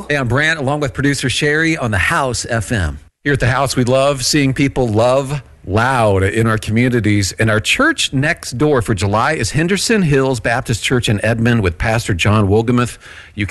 Hey, I'm Brant, along with producer Sherry on the House FM. Here at the House, we love seeing people love loud in our communities. And our church next door for July is Henderson Hills Baptist Church in Edmond with Pastor John Wolgemuth. You